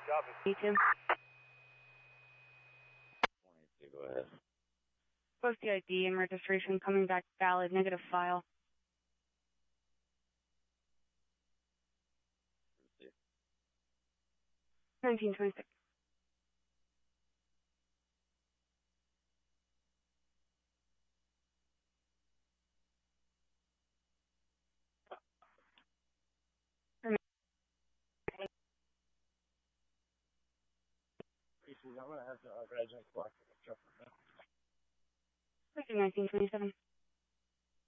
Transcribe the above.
22. 22, go ahead. Both the ID and registration coming back valid, negative file. Receive. 1926. I'm going to have to reg and collect the truck. 1927.